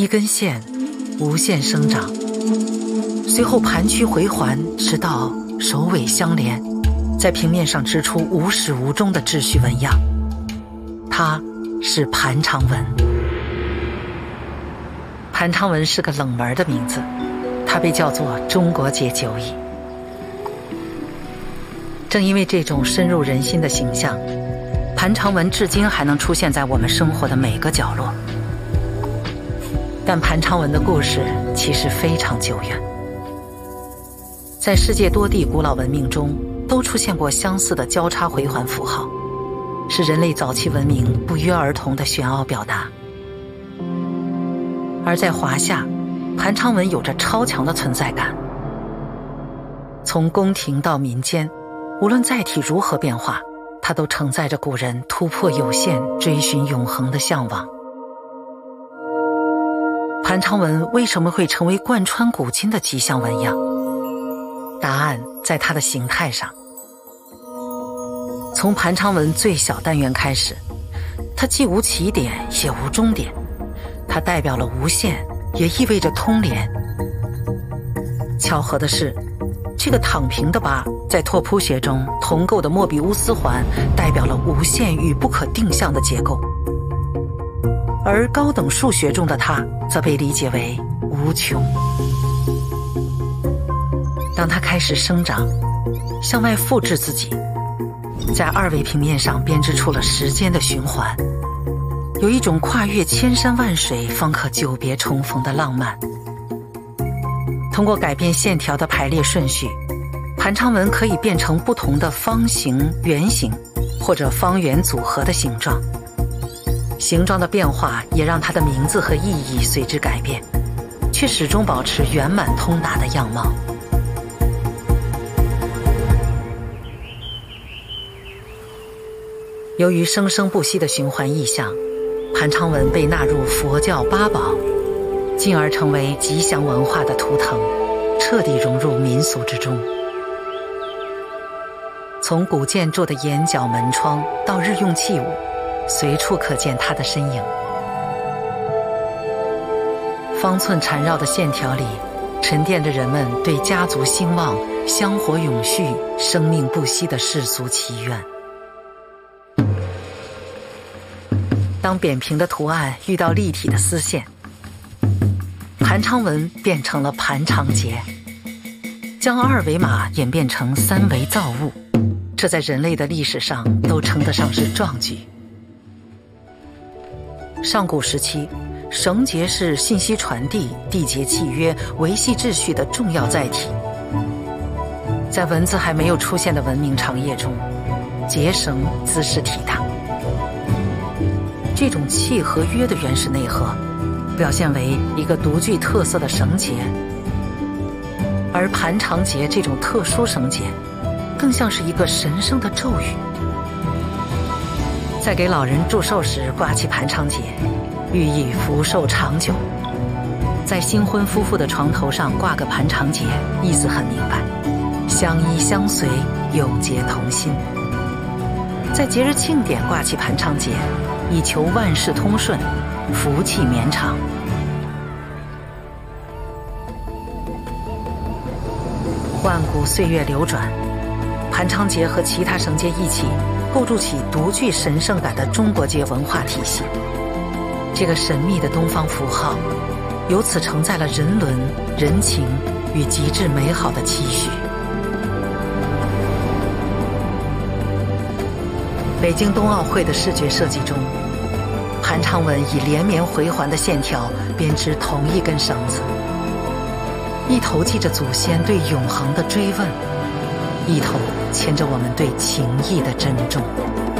一根线无限生长，随后盘曲回环，直到首尾相连，在平面上织出无始无终的秩序纹样。它是盘长纹。盘长纹是个冷门的名字，它被叫做中国结久矣。正因为这种深入人心的形象，盘长纹至今还能出现在我们生活的每个角落。但盘长纹的故事其实非常久远，在世界多地古老文明中都出现过相似的交叉回环符号，是人类早期文明不约而同的玄奥表达。而在华夏，盘长纹有着超强的存在感。从宫廷到民间，无论载体如何变化，它都承载着古人突破有限、追寻永恒的向往。盘长纹为什么会成为贯穿古今的吉祥纹样？答案在它的形态上。从盘长纹最小单元开始，它既无起点也无终点，它代表了无限，也意味着通联。巧合的是，这个躺平的八在拓扑学中同构的莫比乌斯环代表了无限与不可定向的结构，而高等数学中的它则被理解为无穷。当它开始生长，向外复制自己，在二维平面上编织出了时间的循环，有一种跨越千山万水方可久别重逢的浪漫。通过改变线条的排列顺序，盘长纹可以变成不同的方形、圆形或者方圆组合的形状。形状的变化也让它的名字和意义随之改变，却始终保持圆满通达的样貌。由于生生不息的循环意象，盘长纹被纳入佛教八宝，进而成为吉祥文化的图腾，彻底融入民俗之中。从古建筑的檐角门窗到日用器物，随处可见它的身影。方寸缠绕的线条里，沉淀着人们对家族兴旺、香火永续、生命不息的世俗祈愿。当扁平的图案遇到立体的丝线，盘长纹变成了盘长结，将二维码演变成三维造物，这在人类的历史上都称得上是壮举。上古时期，绳结是信息传递、缔结契约、维系秩序的重要载体。在文字还没有出现的文明长夜中，结绳姿势体大。这种契和约的原始内核，表现为一个独具特色的绳结，而盘长结这种特殊绳结，更像是一个神圣的咒语。在给老人祝寿时挂起盘长结，寓意福寿长久。在新婚夫妇的床头上挂个盘长结，意思很明白，相依相随，有结同心。在节日庆典挂起盘长结，以求万事通顺，福气绵长。万古岁月流转，盘长结和其他绳结一起，构筑起独具神圣感的中国结文化体系。这个神秘的东方符号，由此承载了人伦、人情与极致美好的期许。北京冬奥会的视觉设计中，盘长纹以连绵回环的线条编织同一根绳子，一头记着祖先对永恒的追问，一头牵着我们对情谊的珍重。